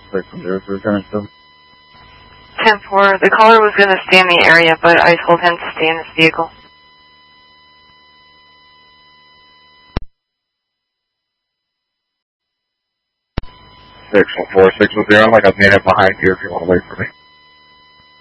610 for returning still. 10-4. The caller was going to stay in the area, but I told him to stay in his vehicle. 614, 610, like I've made it behind you if you want to wait for me.